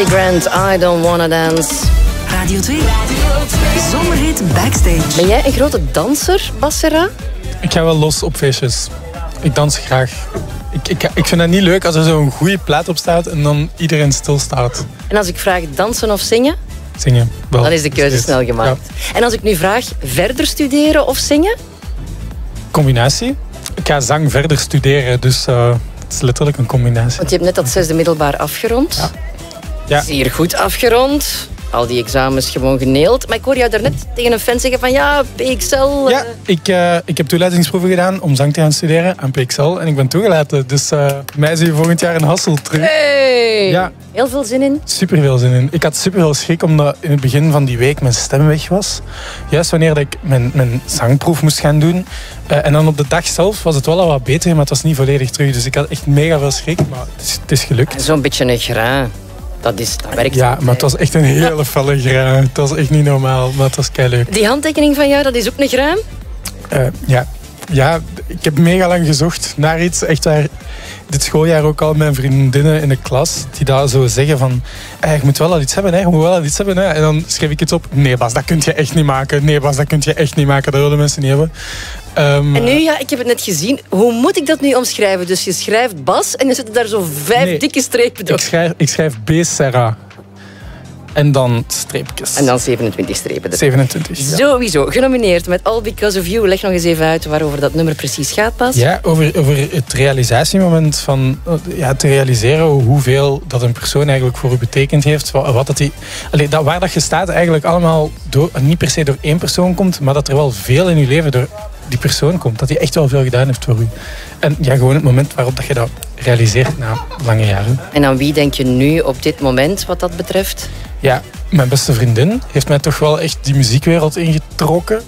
Grant, I Don't Wanna Dance. Radio 2. Zomerhit Backstage. Ben jij een grote danser, Bas Serra? Ik ga wel los op feestjes. Ik dans graag. Ik vind het niet leuk als er zo'n goede plaat op staat en dan iedereen stilstaat. En als ik vraag dansen of zingen? Zingen, wel. Dan is de keuze snel gemaakt. Ja. En als ik nu vraag verder studeren of zingen? Combinatie. Ik ga zang verder studeren, dus het is letterlijk een combinatie. Want je hebt net dat 6e middelbaar afgerond. Ja. Ja. Zeer goed afgerond. Al die examens gewoon geneeld. Maar ik hoor jou daarnet tegen een fan zeggen van ja, PXL... Ja, ik heb toelatingsproeven gedaan om zang te gaan studeren aan PXL. En ik ben toegelaten. Dus mij zie je volgend jaar in Hasselt terug. Hey! Ja. Heel veel zin in? Super veel zin in. Ik had super veel schrik omdat in het begin van die week mijn stem weg was. Juist wanneer ik mijn zangproef moest gaan doen. En dan op de dag zelf was het wel al wat beter, maar het was niet volledig terug. Dus ik had echt mega veel schrik, maar het is gelukt. Zo'n beetje een grain. Dat werkt. Ja, maar het was echt een hele felle grain. Het was echt niet normaal, maar het was keileuk. Die handtekening van jou, dat is ook een grain? Ja, ik heb mega lang gezocht naar iets. Echt waar, dit schooljaar ook al mijn vriendinnen in de klas die daar zo zeggen van je moet wel al iets hebben, je moet wel al iets hebben. Hè. En dan schreef ik iets op. Nee Bas, dat kun je echt niet maken. Nee Bas, dat kun je echt niet maken. Dat willen mensen niet hebben. En nu, ik heb het net gezien. Hoe moet ik dat nu omschrijven? Dus je schrijft Bas en je zet daar zo 5 dikke strepen door. Ik schrijf B. Serra. En dan streepjes. En dan 27 strepen. 27, ja. Sowieso. Genomineerd met All Because of You. Leg nog eens even uit waarover dat nummer precies gaat, Bas. Ja, over het realisatiemoment van te realiseren hoeveel dat een persoon eigenlijk voor u betekend heeft. Waar dat je staat eigenlijk allemaal niet per se door één persoon komt, maar dat er wel veel in je leven door die persoon komt. Dat hij echt wel veel gedaan heeft voor u. En ja, gewoon het moment waarop dat je dat realiseert na lange jaren. En aan wie denk je nu op dit moment wat dat betreft? Ja, mijn beste vriendin heeft mij toch wel echt die muziekwereld ingetrokken.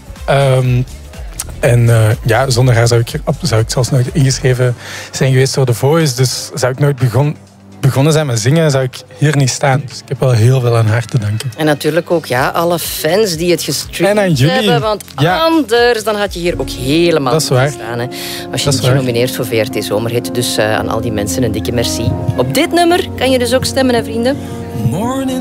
Zonder haar zou ik zelfs nooit ingeschreven zijn geweest voor The Voice. Dus zou ik nooit begonnen zijn met zingen, zou ik hier niet staan. Dus ik heb wel heel veel aan haar te danken. En natuurlijk ook alle fans die het gestreamd hebben. Want anders dan had je hier ook helemaal niet staan. Hè. Als je niet genomineerd voor VRT Zomerhit. Dus aan al die mensen een dikke merci. Op dit nummer kan je dus ook stemmen, hè, vrienden.